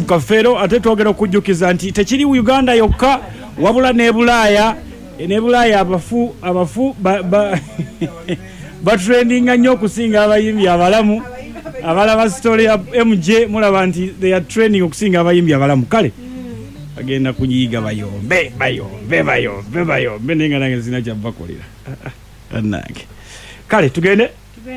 Steve Kafero ate twogera okujjukiza nti tekiri Uganda yokka wabula ne Bulaaya abafu batrendinga nnyo okusinga abayimbi abalamu abalaba story ya MJ mulaba nti they are training okusinga abayimbi abalamu kale agenda kunyiga bayombe nenga nange zina kya bakolera anange kale tugende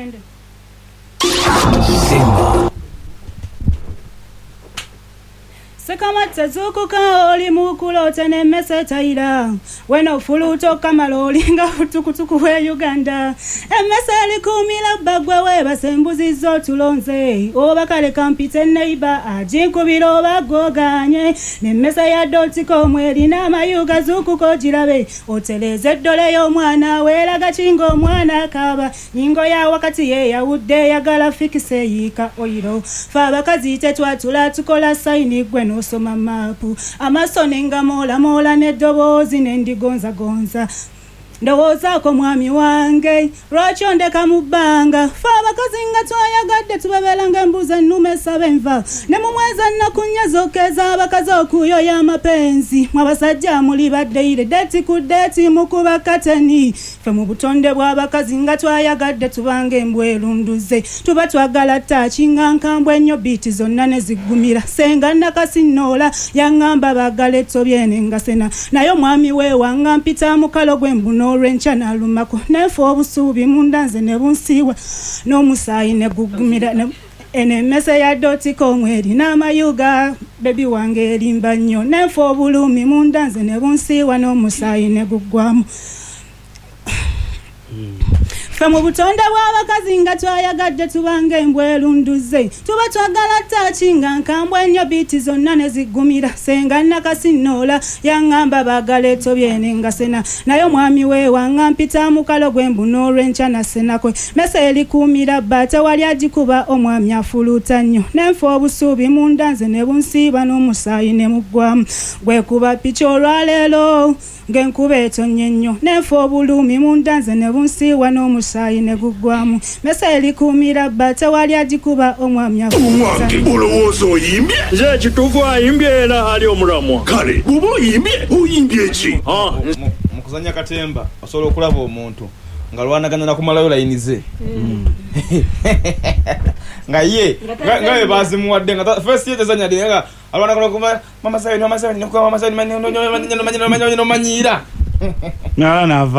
Sekamata zukuka oli mukulota ne mesetaira weno fuluto kamalo olinga futukutuku we Uganda emeseli kumila bagwe we basembuzi zo tulonze obakale kampite neighbor ajinkubiro bagoganye ne mesa ya dotiko mweli na mayuga zukuko jirabe oteleze dole yo mwana wera gachingo mwana kaba nyingo ya wakati ye ya udde ya galafikise yika oiro fa bakazite twatula tukola saini gweno soma mapu amasone nga mola nedobozi nendigonza ndowooza ko mwami wange lwaki ondeka mu bbanga fe abakazi nga twayagadde tubabelanga embuzi ennume sabenva ne mu mwezi ennaku 4 zokeza abakazi okuyoya amapenzi mwabasajja muli baddeire deti ku deti mukuba kateni fe mu butonde bw'abakazi nga twayagadde tubanga embwerunduze tuba twagala ttaki nga nkambwe ennyo biiti zonna ne ziggumira senga nakasinoola yaŋŋamba bagala ettobyene ngasena naye omwami we wanga mpita mukalo gw'embuno Rencha na lumako nefo obusubi mundanze ne bunsiwa no musayi ne gugumira ene mese ya dotiko mweri na mayuga baby wange elimba nnyo nefo obulumi mundanze ne bunsiwa no musayi ne gugwamu Famu butonda bw'abakazi nga twayagadde tubanga embwerunduze tuba twagala ttaki nga nkambwe ennyo biiti zonna ne ziggumira senga nakasinoola yaŋŋamba bagala ettobyene nga sena naye omwami we wanga mpita mukalo gw'embuno olw'enkya na senakwe mese erikuumira bba tewali agikuba omwami afuluuta nnyo nenfa obusuubi mundanze ne bunsiiba n'omusaayi ne muggwamu gwekuba piki olwaleero ng'enkuba etonnye nnyo nenfa obulumi mundanze ne bunsiiwa n'omusaayi ne guggwamu mese erikuumira bba tewali agikuba omwami afuluuta nnyo olowooza oyimbye nze ekituufu ayimbye era ali omulamwa kale bw'oba oyimbye ki mu kuzannya katemba osobola okulaba omuntu nga lwanaganya nakumalayo layinize nga ye nga bazimuwadde nga first year tezanya nga alwanaganya kuma mama sayini nokuba mama sayini manyira nava